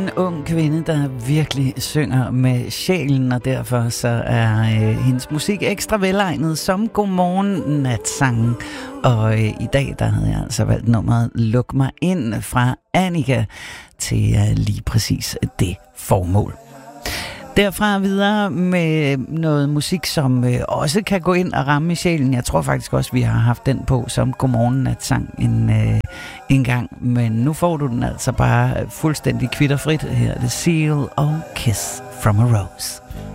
En ung kvinde, der virkelig synger med sjælen, og derfor så er hendes musik ekstra velegnet som godmorgen natsang. Og i dag, der havde jeg altså valgt nummeret Luk mig ind fra Annika til lige præcis det formål. Derfra videre med noget musik, som også kan gå ind og ramme i sjælen. Jeg tror faktisk også, vi har haft den på som godmorgen natsang en gang. Men nu får du den altså bare fuldstændig kvitterfrit. Her er det Seal og Kiss from a Rose.